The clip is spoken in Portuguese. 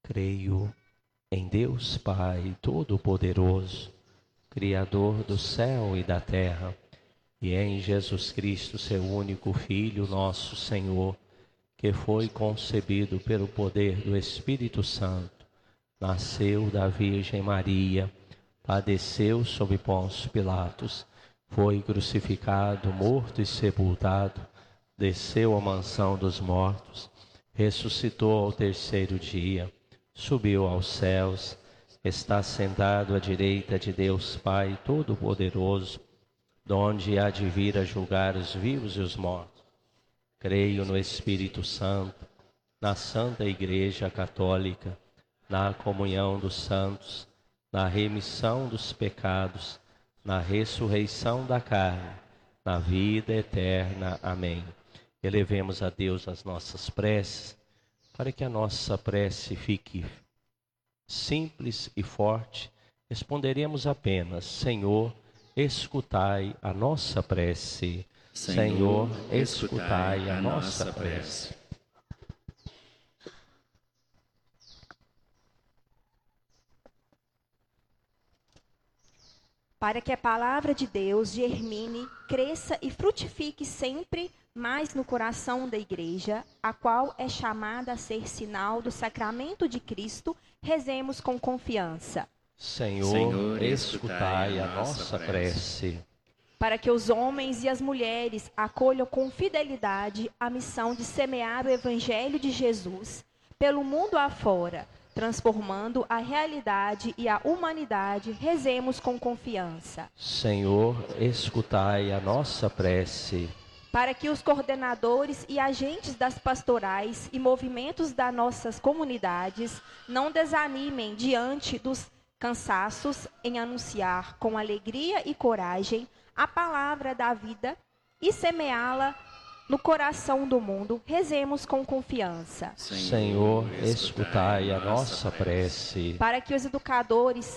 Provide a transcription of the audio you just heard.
Creio em Deus Pai Todo-Poderoso, Criador do céu e da terra, e em Jesus Cristo, seu único Filho, nosso Senhor, que foi concebido pelo poder do Espírito Santo, nasceu da Virgem Maria, padeceu sob Pôncio Pilatos, foi crucificado, morto e sepultado, desceu à mansão dos mortos, ressuscitou ao terceiro dia, subiu aos céus, está sentado à direita de Deus Pai Todo-Poderoso, donde há de vir a julgar os vivos e os mortos. Creio no Espírito Santo, na Santa Igreja Católica, na comunhão dos santos, na remissão dos pecados, na ressurreição da carne, na vida eterna. Amém. Elevemos a Deus as nossas preces, para que a nossa prece fique simples e forte. Responderemos apenas: Senhor, escutai a nossa prece. Senhor, escutai a nossa prece. Para que a palavra de Deus germine, cresça e frutifique sempre mais no coração da igreja, a qual é chamada a ser sinal do sacramento de Cristo, rezemos com confiança. Senhor, escutai a nossa prece. Para que os homens e as mulheres acolham com fidelidade a missão de semear o Evangelho de Jesus pelo mundo afora, transformando a realidade e a humanidade, rezemos com confiança. Senhor, escutai a nossa prece. Para que os coordenadores e agentes das pastorais e movimentos das nossas comunidades não desanimem diante dos cansaços em anunciar com alegria e coragem a palavra da vida e semeá-la no coração do mundo, rezemos com confiança. Senhor, escutai a nossa prece. Para que os educadores